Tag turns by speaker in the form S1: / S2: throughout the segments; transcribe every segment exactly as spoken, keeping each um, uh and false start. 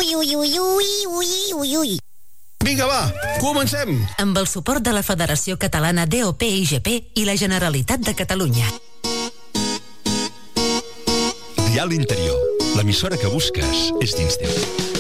S1: ui, ui, ui, ui, ui, ui, ui.
S2: Vinga, va, comencem!
S3: Amb el suport de la Federació Catalana D O P I G P i la Generalitat de Catalunya.
S4: Dial Interior, l'emissora que busques és dins teu.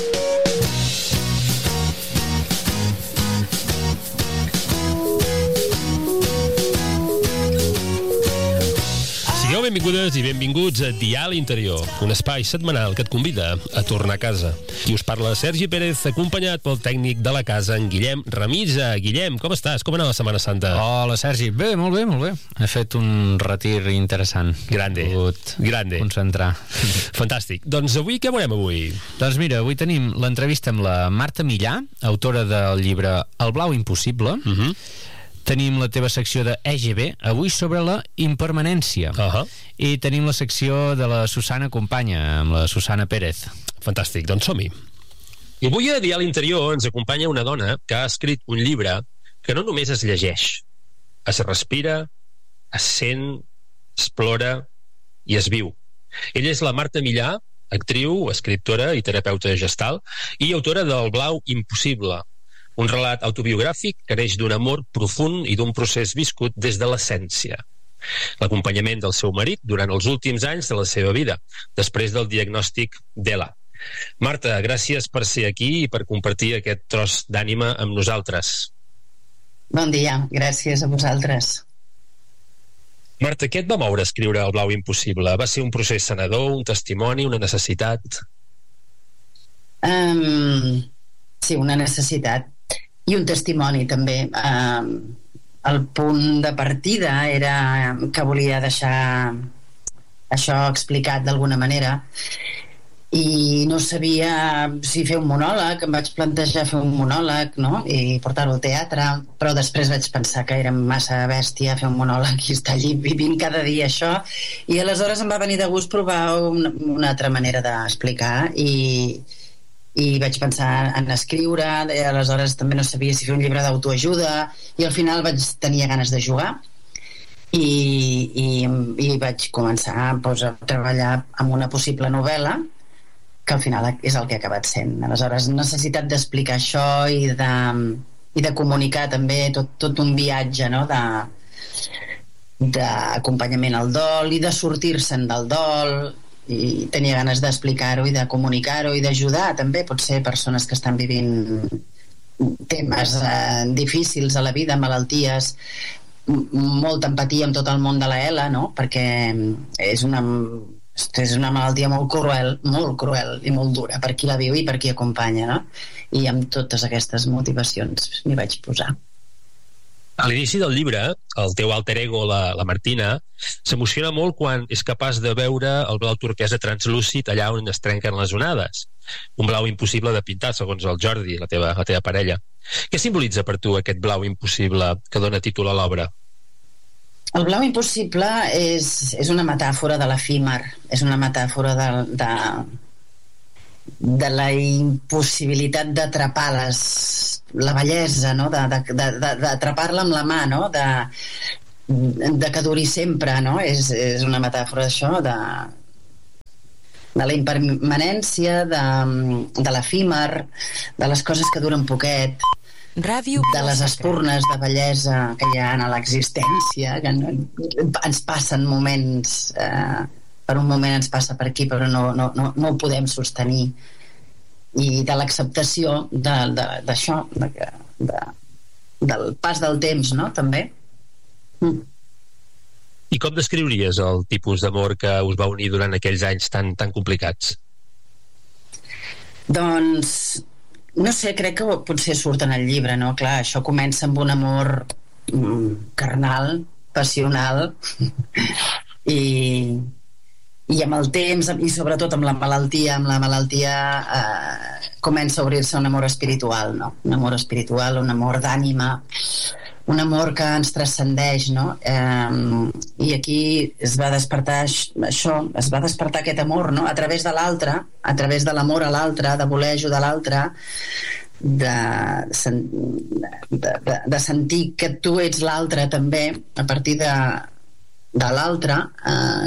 S5: Sigueu benvingudes i benvinguts a Dial Interior, un espai setmanal que et convida a tornar a casa. I us parla Sergi Pérez, acompanyat pel tècnic de la casa, en Guillem Ramisa. Guillem, com estàs? Com ha anat la Setmana Santa?
S6: Hola, Sergi. Bé, molt bé, molt bé. He fet un retir interessant.
S5: Grande, grande.
S6: Concentrar.
S5: Fantàstic. Doncs avui, què veurem avui?
S6: Doncs mira, avui tenim l'entrevista amb la Marta Millà, autora del llibre El blau impossible. Uh-huh. Tenim la teva secció de E G B, avui sobre la impermanència. Uh-huh. I tenim la secció de la Susana Companya, amb la Susana Pérez.
S5: Fantàstic, doncs som-hi. I avui a Dial Interior ens acompanya una dona que ha escrit un llibre que no només es llegeix, es respira, es sent, explora i es viu. Ella és la Marta Millà, actriu, escriptora i terapeuta gestal, i autora del Blau impossible, un relat autobiogràfic que neix d'un amor profund i d'un procés viscut des de l'essència. L'acompanyament del seu marit durant els últims anys de la seva vida, després del diagnòstic d'E L A. Marta, gràcies per ser aquí i per compartir aquest tros d'ànima amb nosaltres.
S7: Bon dia, gràcies a vosaltres.
S5: Marta, què et va moure a escriure El blau impossible? Va ser un procés sanador, un testimoni, una necessitat?
S7: Um, sí, una necessitat. I un testimoni també. Uh, el punt de partida era que volia deixar això explicat d'alguna manera i no sabia si fer un monòleg. Em vaig plantejar fer un monòleg, no? I portar-ho al teatre, però després vaig pensar que era massa bèstia fer un monòleg i estar allí vivint cada dia això, i aleshores em va venir de gust provar una, una altra manera d'explicar i i vaig pensar en escriure. I aleshores també no sabia si fer un llibre d'autoajuda i al final vaig tenir ganes de jugar i, i, i vaig començar doncs, a treballar amb una possible novel·la que al final és el que ha acabat sent. Aleshores, necessitat d'explicar això i de, i de comunicar també tot, tot un viatge, no? de d'acompanyament al dol i de sortir-se'n del dol, i tenia ganes d'explicar-ho i de comunicar-ho i d'ajudar també potser persones que estan vivint temes eh, difícils a la vida, malalties, molta empatia amb tot el món de la E L A, no? Perquè és una, és una malaltia molt cruel, molt cruel i molt dura per qui la viu i per qui acompanya, no? I amb totes aquestes motivacions m'hi vaig posar.
S5: A l'inici del llibre, el teu alter ego, la, la Martina, s'emociona molt quan és capaç de veure el blau turquesa translúcid allà on es trenquen les onades. Un blau impossible de pintar, segons el Jordi, la teva, la teva parella. Què simbolitza per tu aquest blau impossible que dona títol a l'obra?
S7: El blau impossible és, és una metàfora de l'efímer, és una metàfora de, de, de la impossibilitat d'atrapar les, la bellesa, no? D'atrapar-la amb la mà, no? de, de que duri sempre, no? És, és una metàfora d'això, de, de la impermanència, de, de l'efímer, de les coses que duren poquet,
S3: Ràdio
S7: de les espurnes de bellesa que hi ha a l'existència, que no, ens passen moments, eh, per un moment ens passa per aquí, però no, no, no, no ho podem sostenir, i de l'acceptació d'això, de, de, de, del pas del temps, no? També. Mm.
S5: I com descriuries el tipus d'amor que us va unir durant aquells anys tan, tan complicats?
S7: Doncs no sé, crec que potser surt en el llibre, no? Clar, això comença amb un amor mm, carnal, passional i, i amb el temps i sobretot amb la malaltia amb la malaltia eh, comença a obrir-se un amor espiritual, no? Un amor espiritual, un amor d'ànima, un amor que ens transcendeix, no? Eh, i aquí es va despertar això, es va despertar aquest amor, no? A través de l'altre, a través de l'amor a l'altre, de voler ajudar l'altre, de, de, de, de sentir que tu ets l'altre també, a partir de, de l'altre, eh,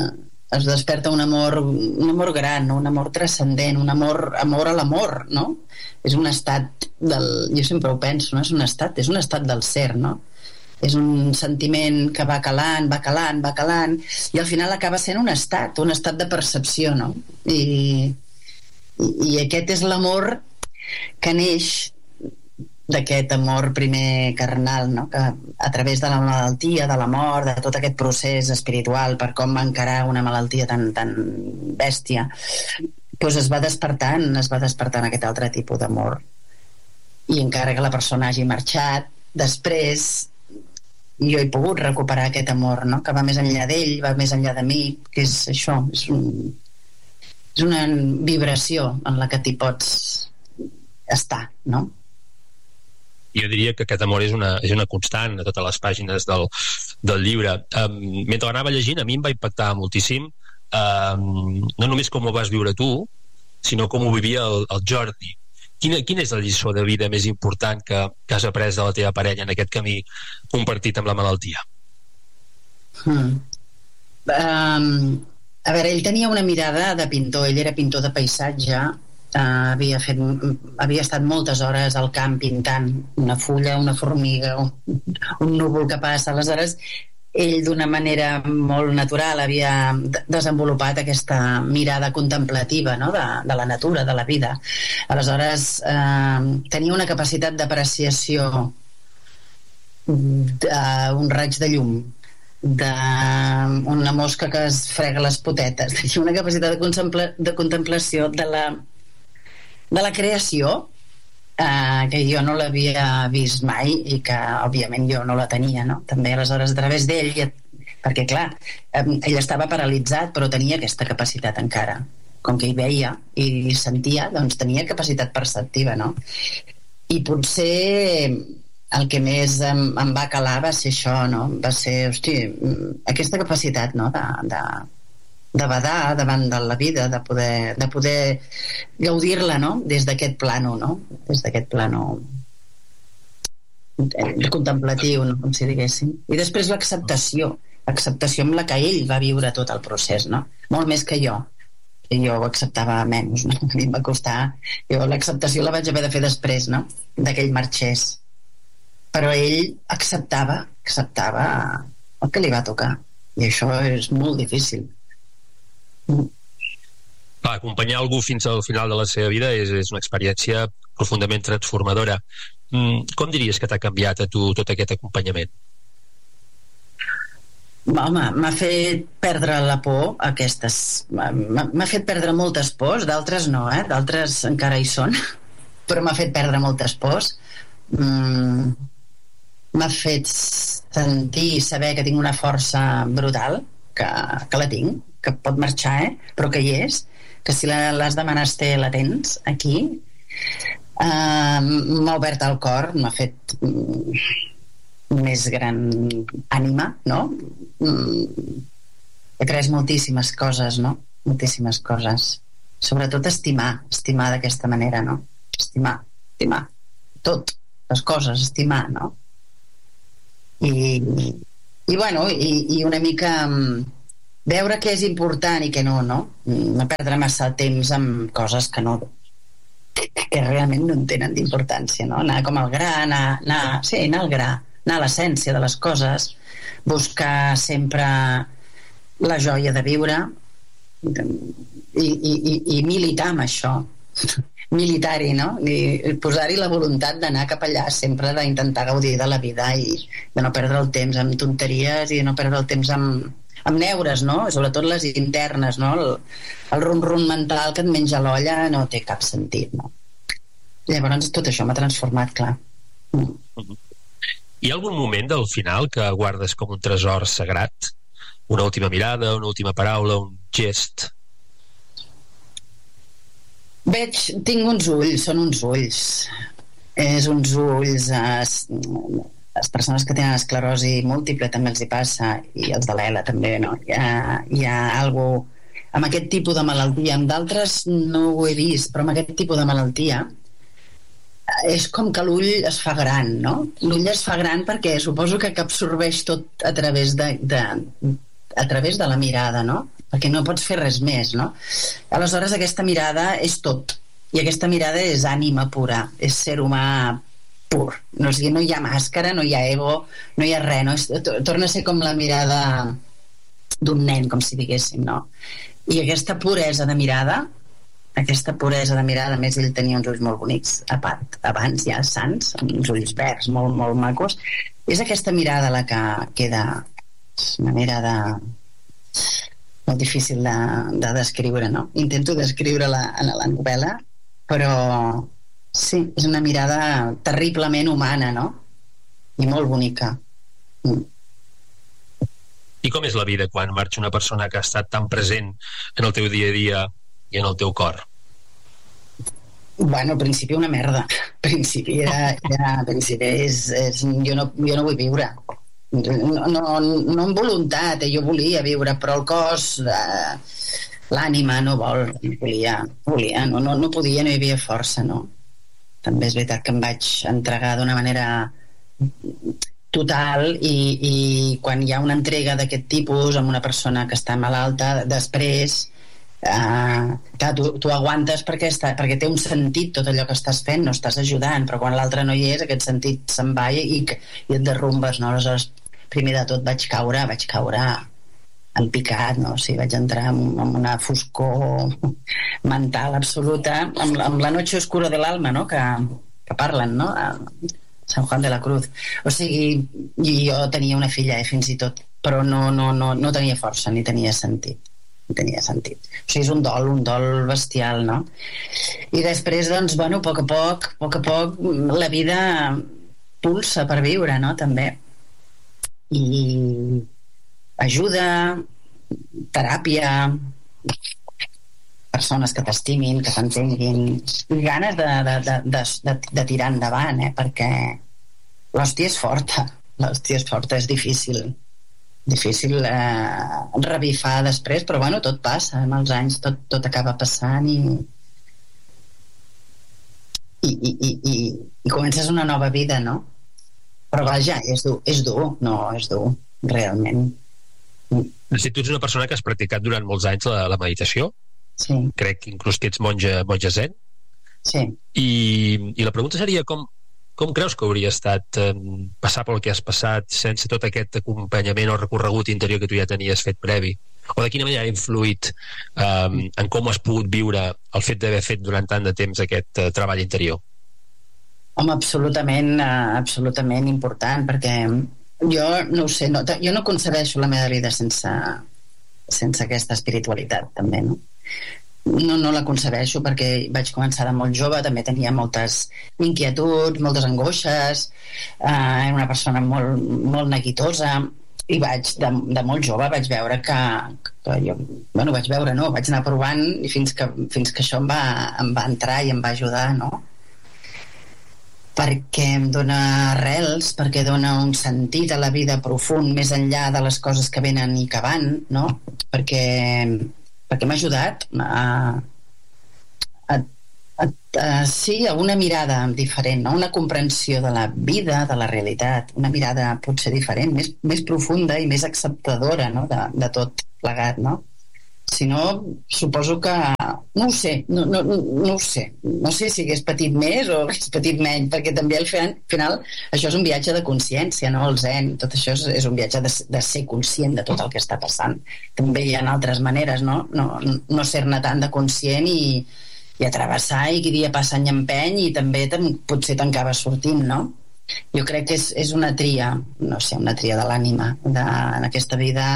S7: es desperta un amor, un amor gran, un amor transcendent, un amor, amor a l'amor, no? És un estat del... Jo sempre ho penso, no? És un estat, és un estat del ser, no? És un sentiment que va calant, va calant, va calant, i al final acaba sent un estat, un estat de percepció, no? I, i, i aquest és l'amor que neix d'aquest amor primer carnal, no? Que a través de la malaltia, de la mort, de tot aquest procés espiritual per com encarar una malaltia tan, tan bèstia, doncs es va despertant, es va despertant aquest altre tipus d'amor. I encara que la persona hagi marxat, després jo he pogut recuperar aquest amor, no? Que va més enllà d'ell, va més enllà de mi, que és això, és, un, és una vibració en la que t'hi pots estar, no?
S5: Jo diria que aquest amor és una, és una constant a totes les pàgines del, del llibre. Um, mentre l'anava llegint, a mi em va impactar moltíssim, um, no només com ho vas viure tu, sinó com ho vivia el, el Jordi. Quina, quina és la lliçó de vida més important que, que has après de la teva parella en aquest camí compartit amb la malaltia?
S7: Hmm. Um, a veure, ell tenia una mirada de pintor, ell era pintor de paisatge, uh, havia, fet, havia estat moltes hores al camp pintant una fulla, una formiga, un, un núvol que passa. Aleshores, ell d'una manera molt natural havia desenvolupat aquesta mirada contemplativa, no? de, de la natura, de la vida. Aleshores eh, tenia una capacitat d'apreciació d'un raig de llum, d'una mosca que es frega les potetes, tenia una capacitat de, contempla, de contemplació de la, de la creació Uh, que jo no l'havia vist mai i que òbviament jo no la tenia, no? També aleshores a través d'ell, perquè clar, um, ell estava paralitzat però tenia aquesta capacitat encara, com que hi veia i sentia, doncs tenia capacitat perceptiva, no? I potser el que més em, em va calar va ser això, no? Va ser, hosti, aquesta capacitat, no? de, de de badar davant de la vida, de poder, de poder gaudir-la, no? Des d'aquest plano, no? Des d'aquest plano contemplatiu, no? Com si diguéssim. I després l'acceptació, l'acceptació amb la que ell va viure tot el procés, no? Molt més que jo. I jo ho acceptava menys, no? A mi em va costar. Jo l'acceptació la vaig haver de fer després, no? De que ell marxés. Però ell acceptava, acceptava el que li va tocar. I això és molt difícil.
S5: Clar, acompanyar algú fins al final de la seva vida és, és una experiència profundament transformadora. Mm, com diries que t'ha canviat a tu tot aquest acompanyament?
S7: Home, m'ha fet perdre la por, aquestes... M'ha fet perdre moltes pors, d'altres no, eh? D'altres encara hi són, però m'ha fet perdre moltes pors. Mm, m'ha fet sentir, saber que tinc una força brutal, que, que la tinc, que pot marxar, eh? Però que hi és, que si l'has de menester la tens aquí. Uh, m'ha obert el cor, m'ha fet mm, més gran ànima, no? Mm, he après moltíssimes coses, no? Moltíssimes coses. Sobretot estimar, estimar d'aquesta manera, no? Estimar, estimar. Tot, les coses, estimar, no? I, i bueno, i, i una mica... veure què és important i què no, no? No perdre massa temps amb coses que no... que realment no en tenen d'importància, no? Anar com al gra, anar... anar sí, anar al gra, anar a l'essència de les coses, buscar sempre la joia de viure i, i, i, i militar amb això. Militar-hi, no? I posar-hi la voluntat d'anar cap allà, sempre d'intentar gaudir de la vida i de no perdre el temps amb tonteries i de no perdre el temps amb... amb neures, no? Sobretot les internes, no? El, el rum-rum mental que et menja l'olla no té cap sentit, no? Llavors tot això m'ha transformat, clar. Mm.
S5: Hi ha algun moment del final que guardes com un tresor sagrat? Una última mirada, una última paraula, un gest?
S7: Veig, tinc uns ulls, són uns ulls. És uns ulls... Eh, les persones que tenen esclerosi múltiple també els hi passa, i els de l'E L A també, no? Hi ha, hi ha algo amb aquest tipus de malaltia. Amb d'altres no ho he vist, però amb aquest tipus de malaltia és com que l'ull es fa gran, no? L'ull es fa gran perquè suposo que absorbeix tot a través de, de, a través de la mirada, no? perquè no pots fer res més, no? Aleshores aquesta mirada és tot, i aquesta mirada és ànima pura, és ser humà pur, no, o sigui, no hi ha màscara, no hi ha ego, no hi ha res, no? És, torna a ser com la mirada d'un nen, com si diguéssim, no? I aquesta puresa de mirada, aquesta puresa de mirada, a més ell tenia uns ulls molt bonics, a part, abans ja sants, uns ulls verds molt, molt macos, és aquesta mirada la que queda, és una mirada molt difícil de, de descriure, no? Intento descriure-la en la novel·la, però sí, és una mirada terriblement humana, no? I molt bonica. Mm.
S5: I com és la vida quan marxa una persona que ha estat tan present en el teu dia a dia i en el teu cor?
S7: Bueno, al principi una merda. Al principi era... era al principi és, és, jo, no, jo no vull viure. No, no, no amb voluntat, eh? Jo volia viure, però el cos... Eh, l'ànima no vol, no volia, volia no, no, no podia, no hi havia força, no? També és veritat que em vaig entregar d'una manera total i, i quan hi ha una entrega d'aquest tipus amb una persona que està malalta, després eh, clar, tu, tu aguantes perquè, està, perquè té un sentit tot allò que estàs fent, no estàs ajudant, però quan l'altre no hi és, aquest sentit se'n va i, i et derrumbes, no? Aleshores, primer de tot vaig caure, vaig caure en picat, no? O sigui, vaig entrar en, en una foscor mental absoluta, amb, amb la noche oscura de l'alma, no? Que, que parlen, no? A Sant Juan de la Cruz. O sigui, jo tenia una filla, eh, fins i tot, però no, no, no, no tenia força, ni tenia sentit. Ni tenia sentit. O sigui, és un dol, un dol bestial, no? I després, doncs, bueno, a poc a poc, a poc a poc, la vida pulsa per viure, no? També. I ajuda, teràpia, persones que t'estimin, que t'entenguin, i ganes de, de, de, de, de, de tirar endavant, eh? Perquè l'hòstia és forta, l'hòstia és forta, és difícil, difícil eh, revifar després, però bueno, tot passa, amb els anys tot, tot acaba passant i i, i, i, i, i comences una nova vida, no? Però vaja, és dur, és dur, no, és dur, realment.
S5: Si tu ets una persona que has practicat durant molts anys la, la meditació,
S7: sí.
S5: Crec que inclús que ets monja, monja zen,
S7: sí.
S5: I, i la pregunta seria com, com creus que hauria estat eh, passar pel que has passat sense tot aquest acompanyament o recorregut interior que tu ja tenies fet previ? O de quina manera ha influït eh, en com has pogut viure el fet d'haver fet durant tant de temps aquest eh, treball interior?
S7: Home, absolutament, eh, absolutament important, perquè jo no ho sé, no, jo no concebeixo la meva vida sense, sense aquesta espiritualitat, també, no? No, no la concebeixo perquè vaig començar de molt jove, també tenia moltes inquietuds, moltes angoixes, eh, era una persona molt, molt neguitosa, i vaig, de, de molt jove vaig veure que, que jo, bueno, vaig veure, no, vaig anar provant i fins que, fins que això em va, em va entrar i em va ajudar, no? Perquè em dona arrels, perquè dona un sentit a la vida profund, més enllà de les coses que venen i que van, no? Perquè, perquè m'ha ajudat a, a, a, a, sí, a una mirada diferent, no? Una comprensió de la vida, de la realitat, una mirada potser diferent, més, més profunda i més acceptadora, no? de, de tot plegat, no? Si no, suposo que... No ho sé, no, no, no ho sé. No sé si hagués patit més o hagués patit menys, perquè també al final això és un viatge de consciència, no? El zen, tot això és, és un viatge de, de ser conscient de tot el que està passant. També hi ha altres maneres, no? No, no ser-ne tant de conscient i, i atravessar, i que dia passa any empeny, i també potser t'acabes sortint, no? Jo crec que és, és una tria, no sé, una tria de l'ànima, de, en aquesta vida...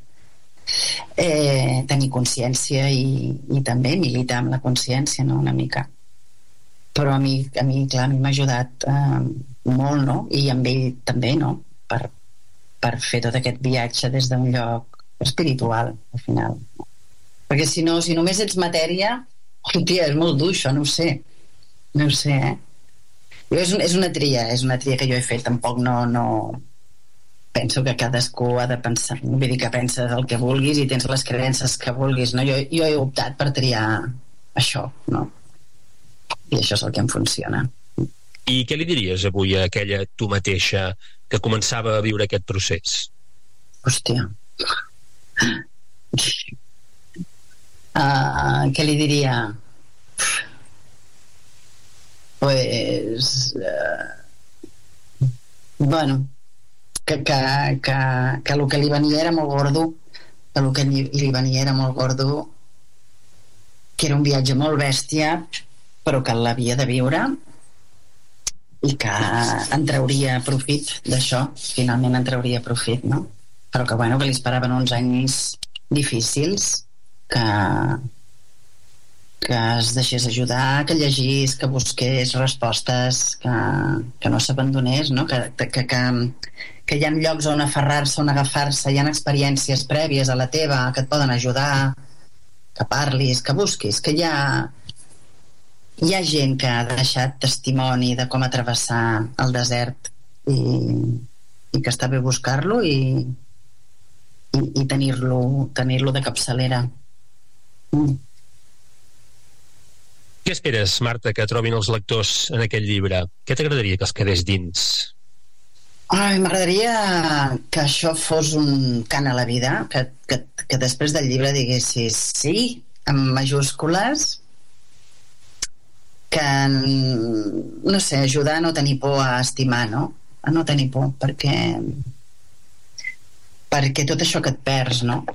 S7: Eh, tenir consciència i, i també militar amb la consciència, no? Una mica, però a mi, a mi clar, a mi m'ha ajudat eh, molt, no? I amb ell també, no? Per, per fer tot aquest viatge des d'un lloc espiritual, al final, perquè si no, si només ets matèria, hòstia, és molt dur això, no ho sé no ho sé, eh? És, és una tria, és una tria que jo he fet, tampoc no, no penso que cadascú ha de pensar, vull dir que penses el que vulguis i tens les creences que vulguis, no? Jo, jo he optat per triar això, no? I això és el que em funciona.
S5: I què li diries avui a aquella tu mateixa que començava a viure aquest procés?
S7: Hòstia. Uh, què li diria? Pues... Uh, bueno, que, que, que, que el que li venia era molt gordo, que el que li, li venia era molt gordo, que era un viatge molt bèstia, però que l'havia de viure i que en trauria profit d'això, finalment en trauria profit, no? Però que, bueno, que li esperaven uns anys difícils, que que es deixés ajudar, que llegís, que busqués respostes, que, que no s'abandonés, no? Que, que, que, que hi ha llocs on aferrar-se, on agafar-se, hi ha experiències prèvies a la teva que et poden ajudar, que parlis, que busquis, que hi ha hi ha gent que ha deixat testimoni de com atravessar el desert i, i que està bé buscar-lo i, i, i tenir-lo tenir-lo de capçalera. Mm.
S5: Què esperes, Marta, que trobin els lectors en aquest llibre? Què t'agradaria que els quedés dins?
S7: Ai, m'agradaria que això fos un cant a la vida, que, que, que després del llibre diguessis sí, amb majúscules, que, no sé, ajudar a no tenir por a estimar, no? A no tenir por, perquè perquè tot això que et perds, no?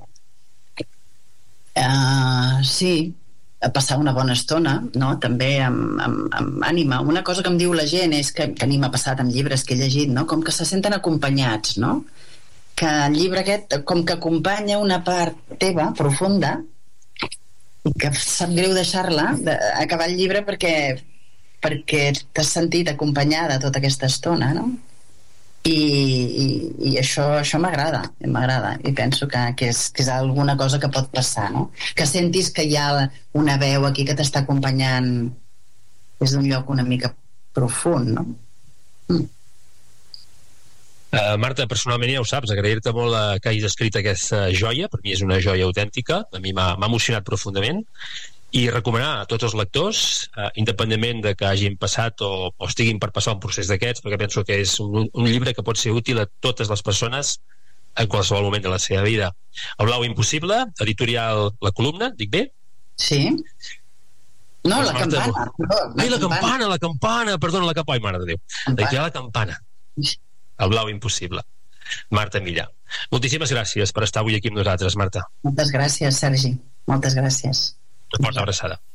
S7: Uh, sí, a passar una bona estona, no? També amb, amb, amb ànima. Una cosa que em diu la gent és que, que a mi m'ha passat amb llibres que he llegit, no? Com que se senten acompanyats, no? Que el llibre aquest com que acompanya una part teva, profunda, i que sap greu deixar-la, acabar el llibre perquè perquè t'has sentit acompanyada tota aquesta estona, no? I, i, i això, això m'agrada, m'agrada i penso que, que, és, que és alguna cosa que pot passar, no? Que sentis que hi ha una veu aquí que t'està acompanyant des d'un lloc una mica profund, no? Mm.
S5: Uh, Marta, personalment ja ho saps, agrair-te molt uh, que hagis escrit aquesta joia, per mi és una joia autèntica, a mi m'ha emocionat profundament, i recomanar a tots els lectors, uh, independentment de que hagin passat o, o estiguin per passar un procés d'aquests, perquè penso que és un, un llibre que pot ser útil a totes les persones en qualsevol moment de la seva vida. El blau impossible, editorial La Columna, dic bé?
S7: Sí. No, pues la Marta, campana. No, la,
S5: Ai, la campana. campana, la campana, perdona, la campana, ai, mare de Déu. Editorial La Campana. El blau impossible. Marta Millà. Moltíssimes gràcies per estar avui aquí amb nosaltres, Marta.
S7: Moltes gràcies, Sergi. Moltes gràcies.
S5: Una forta abraçada.